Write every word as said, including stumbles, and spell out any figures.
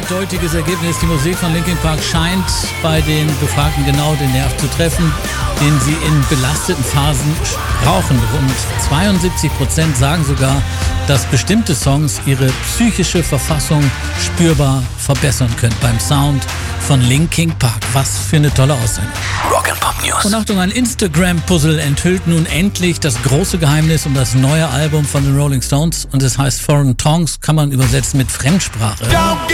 eindeutiges Ergebnis. Die Musik von Linkin Park scheint bei den Befragten genau den Nerv zu treffen, den sie in belasteten Phasen brauchen. Rund zweiundsiebzig Prozent sagen sogar, dass bestimmte Songs ihre psychische Verfassung spürbar verbessern können beim Sound von Linkin Park. Was für eine tolle Aussage. Rock'n'Pop News. Und Achtung, ein Instagram-Puzzle enthüllt nun endlich das große Geheimnis um das neue Album von den Rolling Stones. Und es heißt Foreign Tongues, kann man übersetzen mit Fremdsprache.